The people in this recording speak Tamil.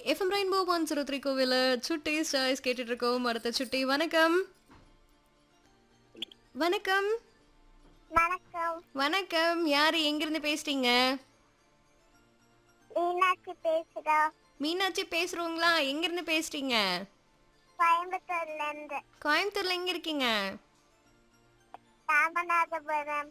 எஃப்எம் ரெயின்போ 103 கோவில சுட்டி ஸ்டார்ஸ் கேட்டுட்டு இருக்கோம். அடுத்த சுட்டி வணக்கம். வணக்கம். வணக்கம். வணக்கம். யாரு எங்கிருந்து பேசுறீங்க? மீனாட்சி பேசுறோம். மீனாட்சி பேசுறோங்களா? எங்கிருந்து பேசுறீங்க? கோயம்புத்தூர்ல இருந்து. கோயம்புத்தூர்ல எங்க இருக்கீங்க? ராமநாதபுரம்.